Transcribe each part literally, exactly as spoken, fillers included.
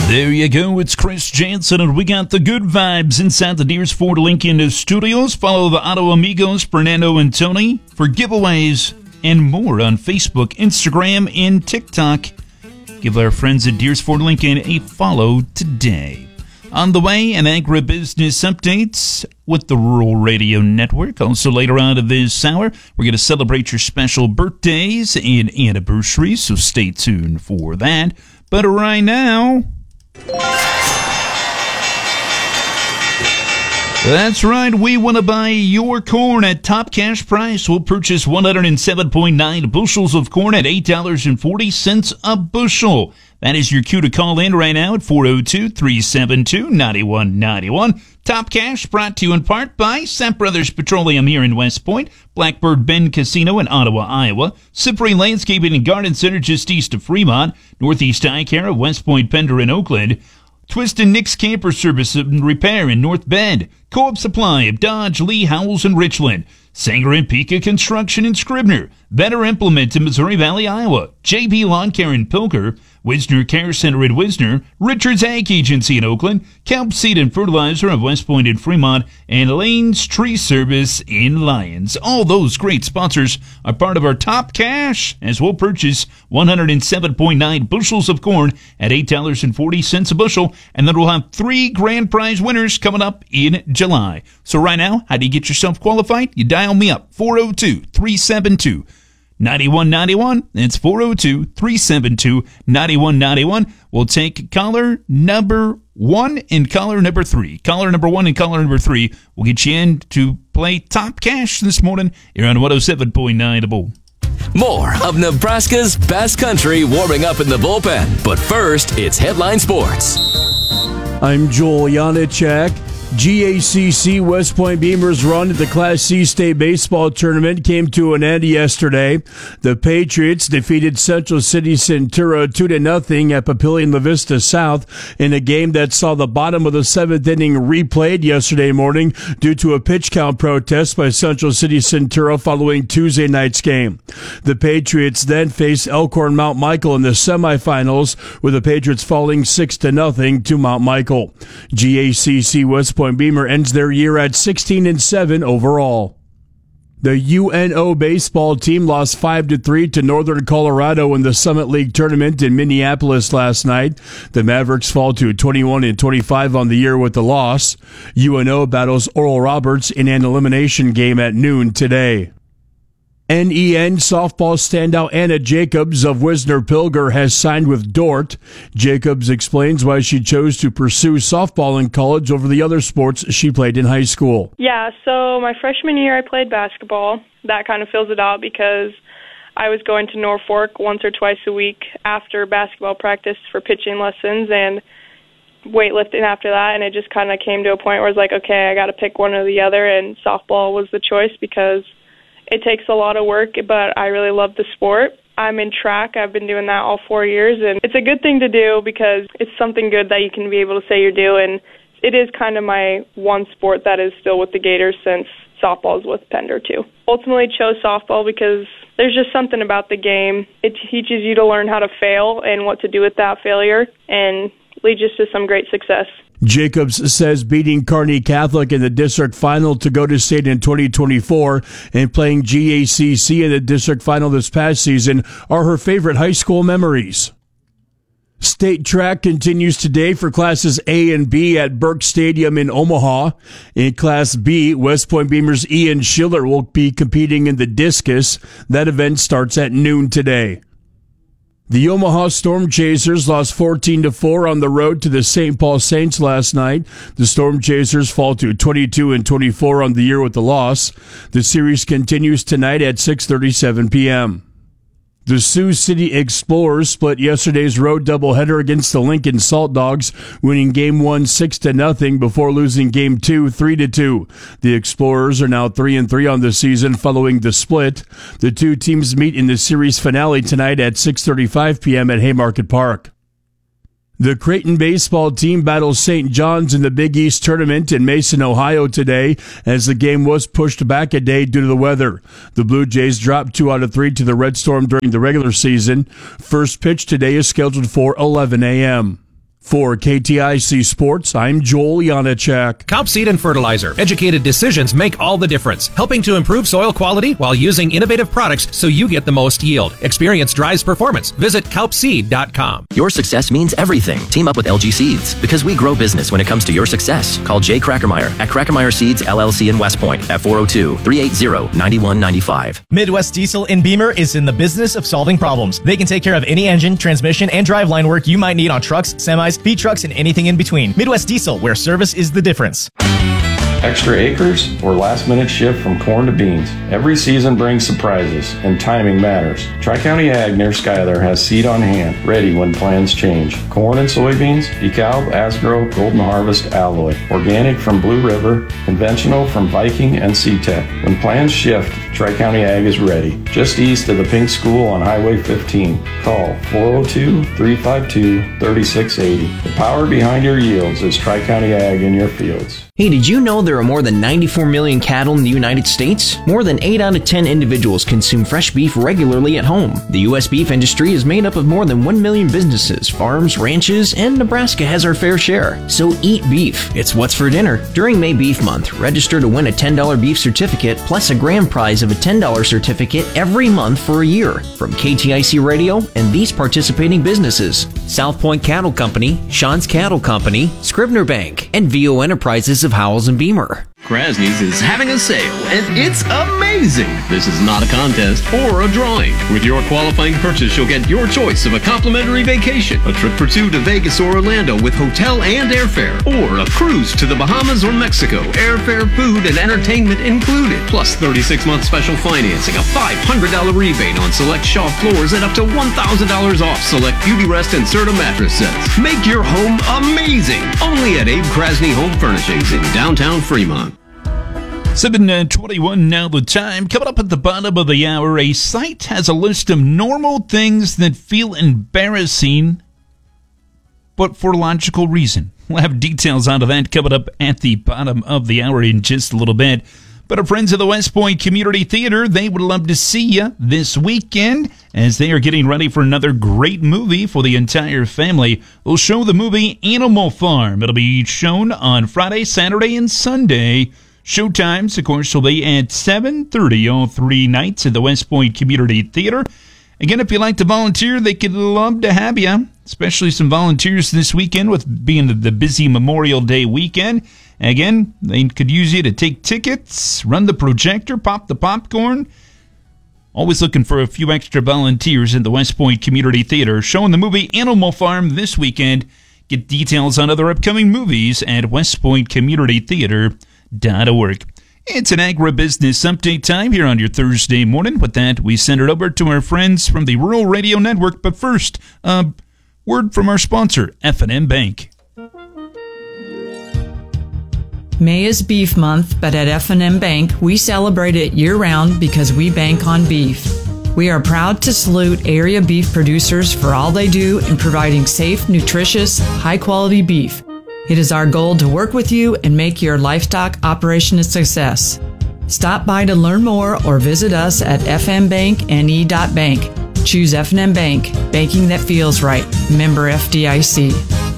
There you go, it's Chris Jansen, and we got the good vibes inside the Deers Ford Lincoln Studios. Follow the Auto Amigos, Fernando and Tony, for giveaways and more on Facebook, Instagram, and TikTok. Give our friends at Deers Ford Lincoln a follow today. On the way, an agribusiness updates with the Rural Radio Network. Also later on in this hour, we're going to celebrate your special birthdays and anniversaries, so stay tuned for that. But right now, that's right, we want to buy your corn at top cash price. We'll purchase one hundred seven point nine bushels of corn at eight dollars and forty cents a bushel. That is your cue to call in right now at four oh two, three seven two, nine one nine one. Top Cash brought to you in part by Sapp Brothers Petroleum here in West Point, Blackbird Bend Casino in Ottawa, Iowa, Cypre Landscaping and Garden Center just east of Fremont, Northeast Eye Care of West Point, Pender, and Oakland, Twist and Nick's Camper Service and Repair in North Bend, Co-op Supply of Dodge, Lee, Howells, and Richland, Sanger and Pika Construction in Scribner, Better Implement in Missouri Valley, Iowa, J B Lawn Care in Pilker, Wisner Care Center in Wisner, Richards Ag Agency in Oakland, Kelp Seed and Fertilizer of West Point in Fremont, and Lane's Tree Service in Lyons. All those great sponsors are part of our Top Cash, as we'll purchase one hundred seven point nine bushels of corn at eight dollars and forty cents a bushel, and then we'll have three grand prize winners coming up in July. So right now, how do you get yourself qualified? You dial me up, four oh two, three seven two, nine one nine one. It's four oh two, three seven two, nine one nine one. We'll take caller number one and caller number three. Caller number one and caller number three will get you in to play Top Cash this morning here on one oh seven point nine The Bull. More of Nebraska's best country warming up in the bullpen. But first, it's Headline Sports. I'm Joel Janacek. G A C C West Point Beamer's run at the Class C State Baseball Tournament came to an end yesterday. The Patriots defeated Central City Centura two to nothing at Papillion La Vista South in a game that saw the bottom of the seventh inning replayed yesterday morning due to a pitch count protest by Central City Centura following Tuesday night's game. The Patriots then faced Elkhorn Mount Michael in the semifinals, with the Patriots falling six to nothing to Mount Michael. G A C C West Point Beamer ends their year at sixteen and seven overall. The U N O baseball team lost five to three to Northern Colorado in the Summit League tournament in Minneapolis last night. The Mavericks fall to twenty-one and twenty-five on the year with the loss. U N O battles Oral Roberts in an elimination game at noon today. N E N softball standout Anna Jacobs of Wisner Pilger has signed with Dordt. Jacobs explains why she chose to pursue softball in college over the other sports she played in high school. Yeah, so my freshman year I played basketball. That kind of fills it out because I was going to Norfolk once or twice a week after basketball practice for pitching lessons and weightlifting after that, and it just kind of came to a point where I was like, okay, I got to pick one or the other, and softball was the choice because it takes a lot of work, but I really love the sport. I'm in track. I've been doing that all four years, and it's a good thing to do because it's something good that you can be able to say you're doing. It is kind of my one sport that is still with the Gators since softball's with Pender too. Ultimately chose softball because there's just something about the game. It teaches you to learn how to fail and what to do with that failure, and leads us to some great success. Jacobs says beating Kearney Catholic in the district final to go to state in twenty twenty-four and playing G A C C in the district final this past season are her favorite high school memories. State track continues today for classes A and B at Burke Stadium in Omaha. In Class B, West Point Beamer's Ian Schiller will be competing in the discus. That event starts at noon today. The Omaha Storm Chasers lost fourteen to four on the road to the Saint Paul Saints last night. The Storm Chasers fall to twenty-two and twenty-four on the year with the loss. The series continues tonight at six thirty-seven p.m. The Sioux City Explorers split yesterday's road doubleheader against the Lincoln Salt Dogs, winning Game one six to nothing before losing Game two three to two. The Explorers are now three and three on the season following the split. The two teams meet in the series finale tonight at six thirty-five p.m. at Haymarket Park. The Creighton baseball team battles Saint John's in the Big East tournament in Mason, Ohio today, as the game was pushed back a day due to the weather. The Blue Jays dropped two out of three to the Red Storm during the regular season. First pitch today is scheduled for eleven a.m. For K T I C Sports, I'm Joel Janacek. Kaup Seed and Fertilizer. Educated decisions make all the difference, helping to improve soil quality while using innovative products so you get the most yield. Experience drives performance. Visit kaup seed dot com. Your success means everything. Team up with L G Seeds because we grow business when it comes to your success. Call Jay Crackermeyer at Crackermeyer Seeds L L C in West Point at four oh two, three eight zero, nine one nine five. Midwest Diesel in Beamer is in the business of solving problems. They can take care of any engine, transmission, and driveline work you might need on trucks, semis, feed trucks, and anything in between. Midwest Diesel, where service is the difference. Extra acres or last minute shift from corn to beans. Every season brings surprises, and timing matters. Tri-County Ag near Schuyler has seed on hand, ready when plans change. Corn and soybeans, DeKalb, Asgrow, Golden Harvest, Alloy. Organic from Blue River, conventional from Viking and C-Tech. When plans shift, Tri-County Ag is ready. Just east of the Pink School on Highway fifteen. Call four oh two, three five two, three six eight oh. The power behind your yields is Tri-County Ag in your fields. Hey, did you know there are more than ninety-four million cattle in the United States? More than eight out of ten individuals consume fresh beef regularly at home. The U S beef industry is made up of more than one million businesses, farms, ranches, and Nebraska has our fair share. So eat beef. It's what's for dinner. During May Beef Month, register to win a ten dollars beef certificate plus a grand prize of a ten dollars certificate every month for a year from K T I C Radio and these participating businesses: South Point Cattle Company, Sean's Cattle Company, Scribner Bank, and V O Enterprises of Howells and Beamer. Krasny's is having a sale, and it's amazing! This is not a contest or a drawing. With your qualifying purchase, you'll get your choice of a complimentary vacation, a trip for two to Vegas or Orlando with hotel and airfare, or a cruise to the Bahamas or Mexico, airfare, food, and entertainment included, plus thirty-six month special financing, a five hundred dollars rebate on select Shaw floors, and up to one thousand dollars off select Beauty Rest and Serta mattress sets. Make your home amazing! Only at Abe Krasny Home Furnishings in downtown Fremont. seven twenty-one now the time. Coming up at the bottom of the hour, a site has a list of normal things that feel embarrassing, but for logical reason. We'll have details out of that coming up at the bottom of the hour in just a little bit. But our friends of the West Point Community Theater, they would love to see you this weekend as they are getting ready for another great movie for the entire family. They'll show the movie Animal Farm. It'll be shown on Friday, Saturday, and Sunday. Showtimes, of course, will be at seven thirty all three nights at the West Point Community Theater. Again, if you'd like to volunteer, they could love to have you, especially some volunteers this weekend with being the busy Memorial Day weekend. Again, they could use you to take tickets, run the projector, pop the popcorn. Always looking for a few extra volunteers in the West Point Community Theater, showing the movie Animal Farm this weekend. Get details on other upcoming movies at west point community theater dot org. It's an agribusiness update time here on your Thursday morning. With that, we send it over to our friends from the Rural Radio Network. But first, a uh, word from our sponsor, F and M Bank. May is Beef Month, but at F and M Bank, we celebrate it year-round because we bank on beef. We are proud to salute area beef producers for all they do in providing safe, nutritious, high-quality beef. It is our goal to work with you and make your livestock operation a success. Stop by to learn more or visit us at f m bank n e dot bank. Choose F and M Bank, banking that feels right. Member F D I C.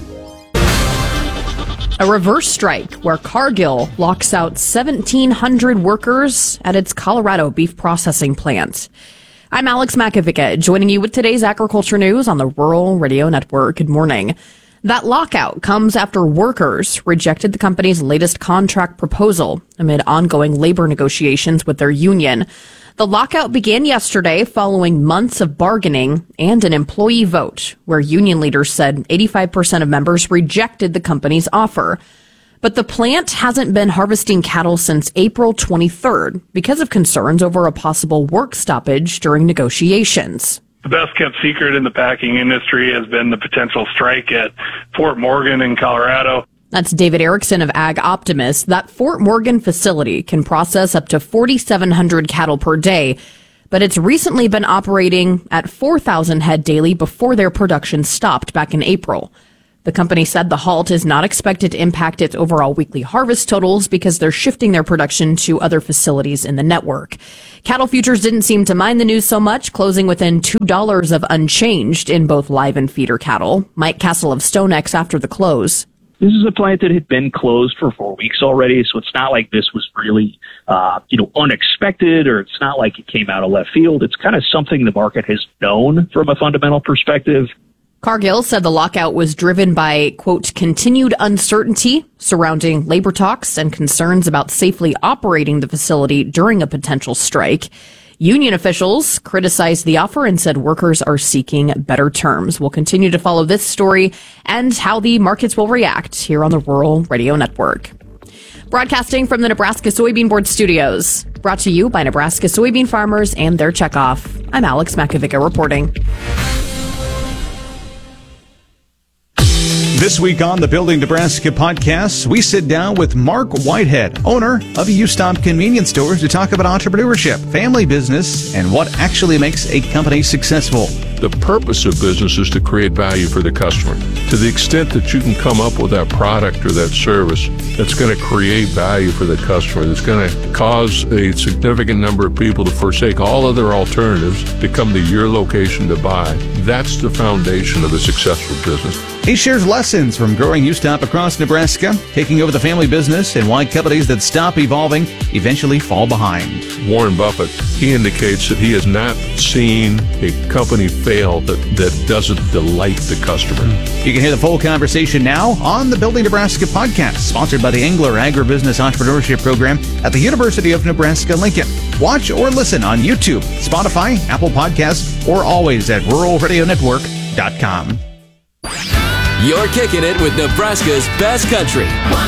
A reverse strike where Cargill locks out seventeen hundred workers at its Colorado beef processing plant. I'm Alex Makovica, joining you with today's agriculture news on the Rural Radio Network. Good morning. That lockout comes after workers rejected the company's latest contract proposal amid ongoing labor negotiations with their union. The lockout began yesterday following months of bargaining and an employee vote where union leaders said eighty-five percent of members rejected the company's offer. But the plant hasn't been harvesting cattle since April twenty-third because of concerns over a possible work stoppage during negotiations. The best kept secret in the packing industry has been the potential strike at Fort Morgan in Colorado. That's David Erickson of Ag Optimist. That Fort Morgan facility can process up to forty-seven hundred cattle per day, but it's recently been operating at four thousand head daily before their production stopped back in April. The company said the halt is not expected to impact its overall weekly harvest totals because they're shifting their production to other facilities in the network. Cattle futures didn't seem to mind the news so much, closing within two dollars of unchanged in both live and feeder cattle. Mike Castle of StoneX after the close. This is a plant that had been closed for four weeks already, so it's not like this was really, uh, you know, unexpected, or it's not like it came out of left field. It's kind of something the market has known from a fundamental perspective. Cargill said the lockout was driven by, quote, continued uncertainty surrounding labor talks and concerns about safely operating the facility during a potential strike. Union officials criticized the offer and said workers are seeking better terms. We'll continue to follow this story and how the markets will react here on the Rural Radio Network. Broadcasting from the Nebraska Soybean Board studios, brought to you by Nebraska soybean farmers and their checkoff. I'm Alex Makovica reporting. This week on the Building Nebraska podcast, we sit down with Mark Whitehead, owner of U-Stop Convenience Stores, to talk about entrepreneurship, family business, and what actually makes a company successful. The purpose of business is to create value for the customer. To the extent that you can come up with that product or that service that's going to create value for the customer, that's going to cause a significant number of people to forsake all other alternatives to come to your location to buy, that's the foundation of a successful business. He shares lessons from growing U-Stop across Nebraska, taking over the family business, and why companies that stop evolving eventually fall behind. Warren Buffett, he indicates that he has not seen a company fail that, that doesn't delight the customer. You can hear the full conversation now on the Building Nebraska podcast, sponsored by the Engler Agribusiness Entrepreneurship Program at the University of Nebraska-Lincoln. Watch or listen on YouTube, Spotify, Apple Podcasts, or always at rural radio network dot com. You're kicking it with Nebraska's best country.